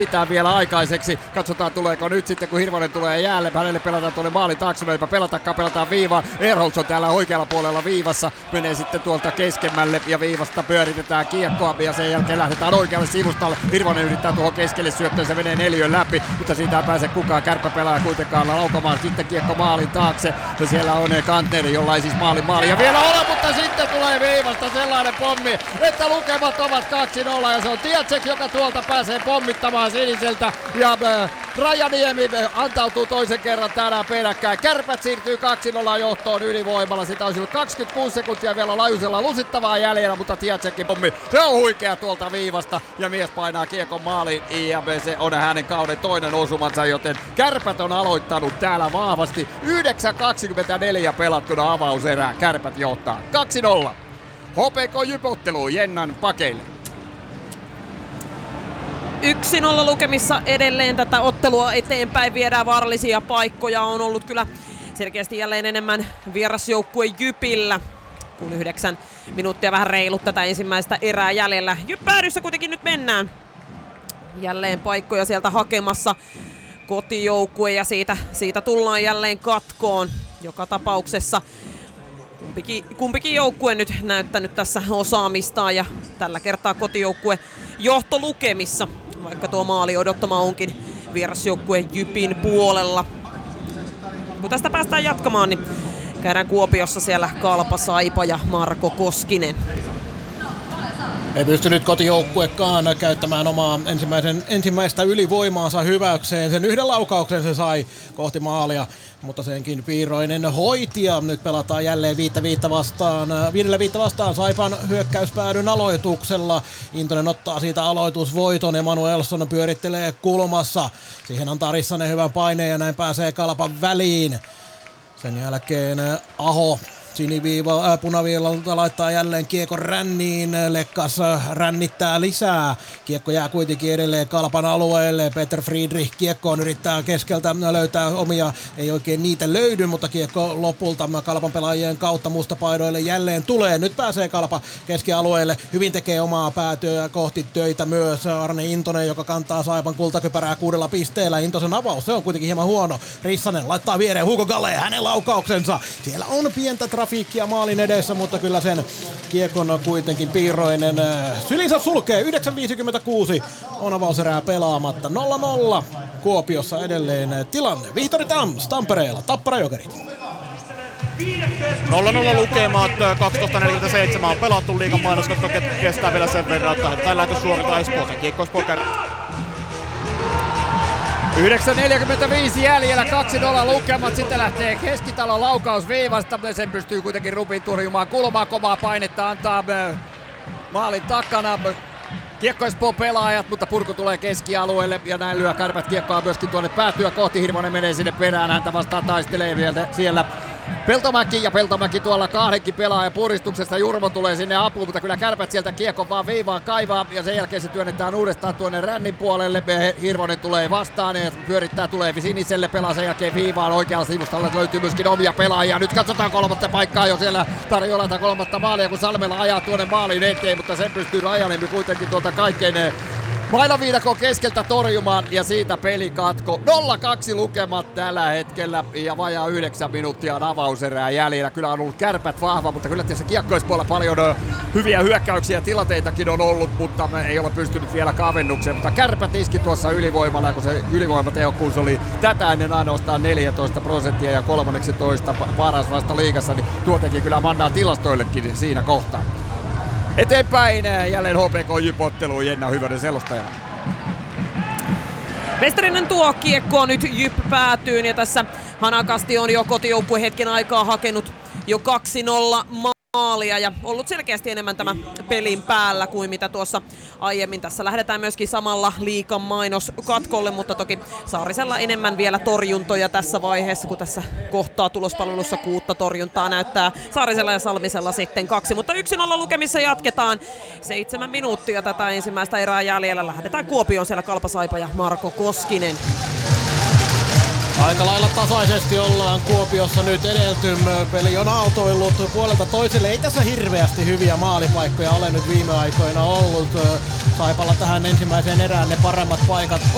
pitää vielä aikaiseksi. Katsotaan tuleeko nyt sitten kun Hirvonen tulee jäälle. Hänelle pelataan tuonne maalin taakse. Meipä pelataan viivaa. Ehrholz on täällä oikealla puolella viivassa. Menee sitten tuolta keskemmälle ja viivasta pyöritetään kiekkoa ja sen jälkeen lähdetään oikealle sivustalle. Hirvonen yrittää tuohon keskelle syöttöön. Se menee neliön läpi, mutta siitä ei pääse kukaan kärppäpelaaja kuitenkaan laukomaan. Sitten kiekko maalin taakse. Ja siellä on Kantneri, jolla ei siis maali. Ja vielä ole, mutta sitten tulee viivasta sellainen pommi, että lukemat ovat 2-0 ja se on Tiatsek, joka tuolta pääsee pommittamaan siniseltä ja Rajaniemi antautuu toisen kerran tänään peräkkäin. Kärpät siirtyy 2-0 johtoon ylivoimalla. Sitä olisi ollut 26 sekuntia vielä Lajusella lusittavaa jäljellä, mutta Tiatsekin pommi. Se on huikea tuolta viivasta ja mies painaa kiekon maaliin. Se on hänen kauden toinen osumansa, joten Kärpät on aloittanut täällä vahvasti. 9.24 pelattuna avauserää. Kärpät johtaa 2-0. HPK Jyp-ottelu Jennan pakeille. 1-0 lukemissa edelleen tätä ottelua eteenpäin, viedään vaarallisia paikkoja, on ollut kyllä selkeästi jälleen enemmän vierasjoukkue Jypillä, kun 9 minuuttia vähän reilut tätä ensimmäistä erää jäljellä. Jyp-päädyssä kuitenkin nyt mennään jälleen paikkoja sieltä hakemassa kotijoukkue ja siitä tullaan jälleen katkoon joka tapauksessa. Kumpikin joukkue nyt näyttänyt tässä osaamistaan ja tällä kertaa kotijoukkue johtolukemissa, vaikka tuo maali odottama onkin vierasjoukkueen Jypin puolella. Kun tästä päästään jatkamaan, niin käydään Kuopiossa siellä Kalpa Saipa ja Marko Koskinen. Ei pystynyt kotijoukkuekaan käyttämään omaa ensimmäistä ylivoimaansa hyväkseen. Sen yhden laukauksen se sai kohti maalia, mutta senkin Piiroinen hoiti ja nyt pelataan jälleen 5-5 vastaan Saipan hyökkäyspäädyn aloituksella. Intonen ottaa siitä aloitusvoiton, Emanuelsson pyörittelee kulmassa. Siihen antaa Rissanen hyvän paineen ja näin pääsee Kalpan väliin. Sen jälkeen Aho punaviivalta laittaa jälleen kiekon ränniin, Lekkas rännittää lisää. Kiekko jää kuitenkin edelleen Kalpan alueelle, Peter Friedrich kiekkoon yrittää keskeltä löytää omia, ei oikein niitä löydy, mutta kiekko lopulta Kalpan pelaajien kautta mustapaidoille jälleen tulee. Nyt pääsee Kalpa keskialueelle, hyvin tekee omaa päätyä kohti töitä myös Arne Intonen, joka kantaa Saipan kultakypärää 6 pisteellä. Intosen avaus, se on kuitenkin hieman huono. Rissanen laittaa viereen Hugo Galle, hänen laukauksensa. Siellä on pientä trafiikkia maalin edessä, mutta kyllä sen kiekon kuitenkin Piiroinen sylinsä sulkee. 9.56 on avauserää pelaamatta. 0-0 Kuopiossa edelleen tilanne. Vihtori Tams Tampereella, Tappara Jokerit. 0-0 lukemat, 12.47 on pelattu, liigan mainoskatto kestää vielä sen verran, että tällä lähetys suorita Espoossa. Kiekko Espoon kerran. 9.45 jäljellä, 2-0 lukemat, sitten lähtee Keskitalon laukaus viivasta, sen pystyy kuitenkin Rupin torjumaan kulmaa, kovaa painetta antaa maalin takana. Kiekko Espoon pelaajat, mutta purku tulee keskialueelle ja näin lyö Kärpät kiekkoa myöskin tuonne päätyä kohti. Hirvonen menee sinne perään, häntä vastaan taistelee vielä siellä Peltomäki tuolla kahdenkin pelaajan puristuksesta. Jurmo tulee sinne apuun, mutta kyllä Kärpät sieltä kiekon vaan viivaan kaivaa ja sen jälkeen se työnnetään uudestaan tuonne rännin puolelle. Hirvonen tulee vastaan ja pyörittää, tulee siniselle, pelaa sen jälkeen viivaan oikealla sivustalla. Löytyy myöskin omia pelaajia. Nyt katsotaan kolmatta paikkaa jo siellä tarjolla kolmatta maalia, kun Salmela ajaa tuonne maalin eteen, mutta sen pystyy Rajaniemi kuitenkin tuolta kaikkein mailaviidakon keskeltä torjumaan ja siitä pelikatko. 0-2 lukemat tällä hetkellä ja vajaa 9 minuuttia on avauserää jäljellä. Kyllä on ollut Kärpät vahva, mutta kyllä tässä kiekkoispuolella paljon hyviä hyökkäyksiä ja tilanteitakin on ollut, mutta me ei ole pystynyt vielä kavennukseen. Mutta Kärpät iski tuossa ylivoimalla, kun se ylivoimatehokkuus oli tätä ennen ainoastaan 14% ja 13 paras vasta liigassa, niin tuo teki kyllä mannaa tilastoillekin siinä kohtaa. Eteenpäin jälleen HPK Jyp-otteluun, Jenna Hyvönen selostajana. Mestarinen tuo kiekkoa nyt Jyp päätyyn ja tässä hanakasti on jo kotijoukkue hetken aikaa hakenut jo 2-0 maalia ja ollut selkeästi enemmän tämä pelin päällä kuin mitä tuossa aiemmin. Tässä lähdetään myöskin samalla liigan mainoskatkolle, mutta toki Saarisella enemmän vielä torjuntoja tässä vaiheessa, kun tässä kohtaa tulospalvelussa 6 torjuntaa näyttää Saarisella ja Salmisella sitten 2, mutta 1-0 lukemissa jatketaan. 7 minuuttia tätä ensimmäistä erää jäljellä. Lähdetään Kuopioon, siellä Kalpa Saipa ja Marko Koskinen. Aika lailla tasaisesti ollaan Kuopiossa nyt edelty. Peli on autoillut puolelta toiselle. Ei tässä hirveästi hyviä maalipaikkoja ole nyt viime aikoina ollut. Saipalla tähän ensimmäiseen erään ne paremmat paikat